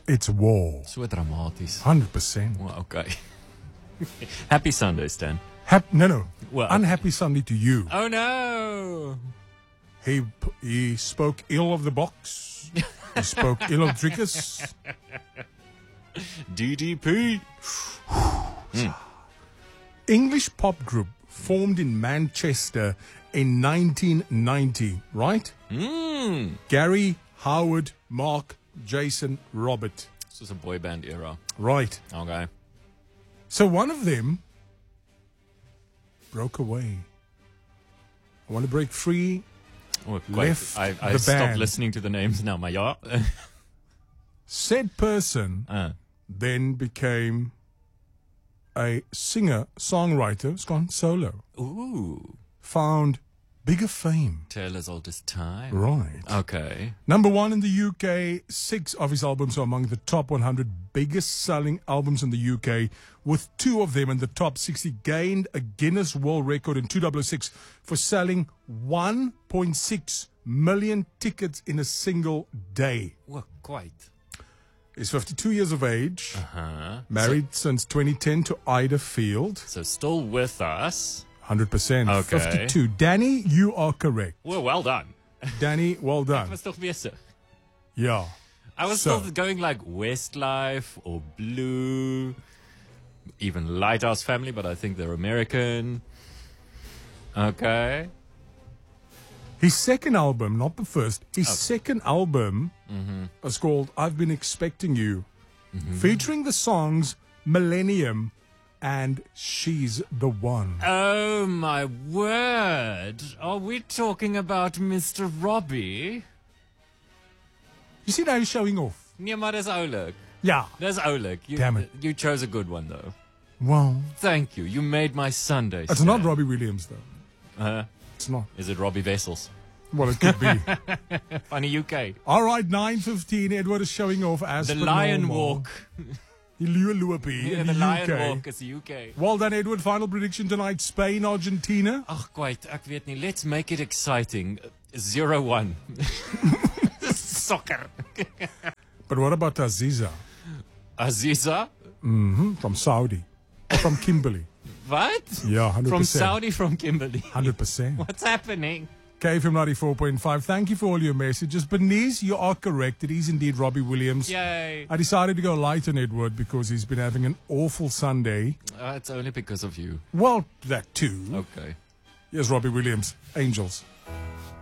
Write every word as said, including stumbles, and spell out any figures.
It's war. So dramaties. one hundred percent. Well, okay. Happy Sunday, Stan. Hap- no, no. Well, Unhappy Sunday to you. Oh, no. He he spoke ill of the box. He spoke ill of Drickus. D D P. mm. English pop group formed in Manchester in nineteen ninety, right? Mm. Gary, Howard, Mark, Jason, Robert. This was a boy band era. Right. Okay. So one of them broke away. I want to break free. Oh, left I, I the stopped band. listening to the names now, my ja. Said person uh. then became a singer-songwriter. Has gone solo. Ooh. Found bigger fame. Tale as old as time. Right. Okay. Number one in the U K. Six of his albums are among the top one hundred biggest selling albums in the U K, with two of them in the top sixty. Gained a Guinness World Record in two thousand six for selling one point six million tickets in a single day. Well, quite. He's fifty-two years of age. Uh-huh. Married so, since twenty ten to Ida Field. So still with us. one hundred percent. Okay. fifty-two. Danny, you are correct. Well, well done. Danny, well done. Ek was toch besig. Yeah. I was So. still going like Westlife or Blue, even Lighthouse Family, but I think they're American. Okay. His second album, not the first, his Okay. second album Mm-hmm. is called I've Been Expecting You, Mm-hmm. featuring the songs Millennium and She's the One. Oh my word. Are we talking about Mister Robbie? You see now he's showing off. Nee, maar dis oulik. Yeah. Dis oulik. You, Damn it. You chose a good one though. Well, Thank you. You made my Sunday. it's Stan. not Robbie Williams, though. Uh, It's not. is it Robbie Vessels? Well, it could be. Funny U K. All right, nine fifteen. Edward is showing off as The per Lion normal. Walk. Die Leeuloopie Yeah, in the the Lion U K. Walk is the U K. Well done, Edward. Final prediction tonight, Spain, Argentina. Ach, quite. Ek weet nie. Let's make it exciting. zero one. Soccer. But what about Aziza Aziza? mm-hmm, from Saudi? Or from Kimberley? What? Yeah, one hundred percent. From Saudi, from Kimberley. one hundred percent. What's happening? K F M ninety-four point five. Thank you for all your messages. Bernice, you are correct. It is indeed Robbie Williams. Yay. I decided to go light on Edward because he's been having an awful Sunday. Uh, it's only because of you. Well, that too. Okay. Here's Robbie Williams, Angels.